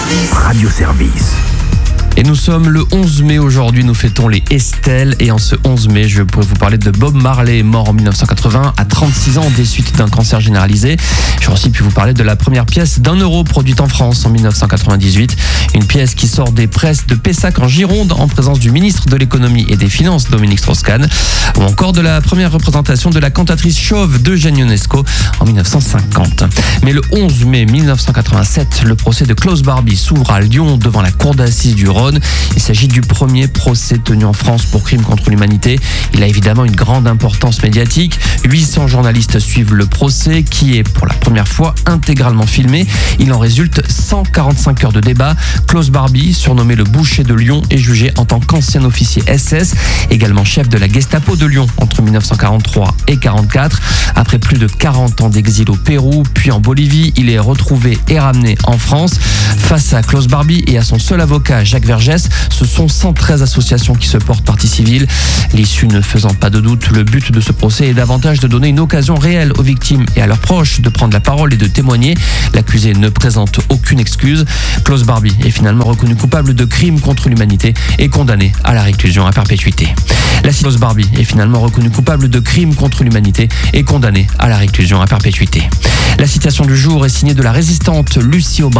Radio Service. Et nous sommes le 11 mai aujourd'hui, nous fêtons les Estelle. Et en ce 11 mai, je pourrais vous parler de Bob Marley, mort en 1980 à 36 ans des suites d'un cancer généralisé. J'aurais aussi pu vous parler de la première pièce d'€1 produite en France en 1998. Une pièce qui sort des presses de Pessac en Gironde en présence du ministre de l'économie et des finances, Dominique Strauss-Kahn. Ou encore de la première représentation de la cantatrice chauve d'Eugène Ionesco en 1950. Mais le 11 mai 1987, le procès de Klaus Barbie s'ouvre à Lyon devant la cour d'assises du Rhône. Il s'agit du premier procès tenu en France pour crime contre l'humanité. Il a évidemment une grande importance médiatique. 800 journalistes suivent le procès qui est pour la première fois intégralement filmé. Il en résulte 145 heures de débat. Klaus Barbie, surnommé le boucher de Lyon, est jugé en tant qu'ancien officier SS, également chef de la Gestapo de Lyon entre 1943 et 1944. Après plus de 40 ans d'exil au Pérou, puis en Bolivie, il est retrouvé et ramené en France. Face à Klaus Barbie et à son seul avocat, Jacques Vergès, ce sont 113 associations qui se portent partie civile. L'issue ne faisant pas de doute, le but de ce procès est davantage de donner une occasion réelle aux victimes et à leurs proches de prendre la parole et de témoigner. L'accusé ne présente aucune excuse. Klaus Barbie est finalement reconnu coupable de crimes contre l'humanité et condamné à la réclusion à perpétuité. Klaus Barbie est finalement reconnu coupable de crimes contre l'humanité et condamné à la réclusion à perpétuité. La citation du jour est signée de la résistante Lucie Aubin.